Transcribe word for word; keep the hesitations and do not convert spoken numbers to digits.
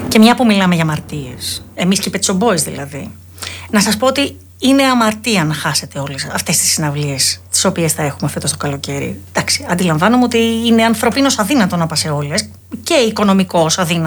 Και μια που μιλάμε για αμαρτίες, εμείς και οι Pet Shop Boys δηλαδή, να σας πω ότι είναι αμαρτία να χάσετε όλες αυτές τις συναυλίες τις οποίες θα έχουμε φέτος το καλοκαίρι. Εντάξει, αντιλαμβάνομαι ότι είναι ανθρωπίνως αδύνατο να πας σε όλες και οικονομικώς αδύνατο.